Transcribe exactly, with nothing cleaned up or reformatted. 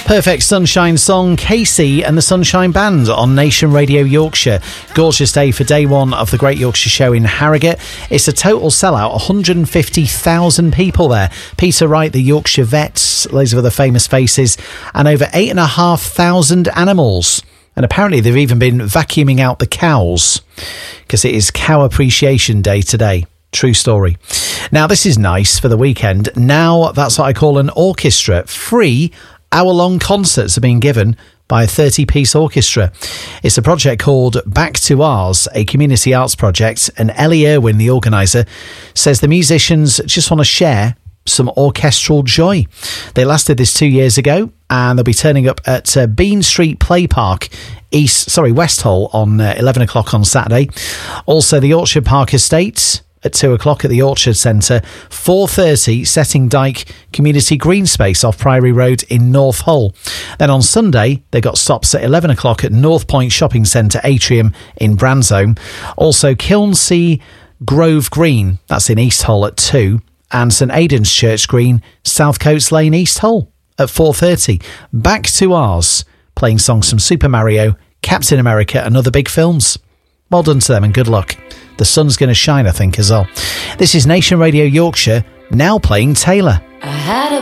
Perfect Sunshine song, Casey and the Sunshine Band on Nation Radio Yorkshire. Gorgeous day for day one of the Great Yorkshire Show in Harrogate. It's a total sellout, one hundred fifty thousand people there. Peter Wright, the Yorkshire Vets, loads of other famous faces, and over eight thousand five hundred animals. And apparently they've even been vacuuming out the cows because it is Cow Appreciation Day today. True story. Now, this is nice for the weekend. Now, that's what I call an orchestra. Free hour-long concerts are being given by a thirty-piece orchestra. It's a project called Back to Ours, a community arts project, and Ellie Irwin, the organiser, says the musicians just want to share some orchestral joy. They lasted this two years ago, and they'll be turning up at uh, Bean Street Play Park, East, sorry, West Hull on uh, eleven o'clock on Saturday. Also, the Orchard Park Estate at two o'clock at the Orchard Centre, four thirty Setting Dyke Community Green Space off Priory Road in North Hull. Then on Sunday, they got stops at eleven o'clock at North Point Shopping Centre Atrium in Bransholme. Also, Kilnsea Grove Green, that's in East Hull at two, and St Aidan's Church Green, South Coates Lane, East Hull at four thirty. Back to Ours, playing songs from Super Mario, Captain America and other big films. Well done to them and good luck. The sun's going to shine, I think, as well. This is Nation Radio Yorkshire, now playing Taylor. I had a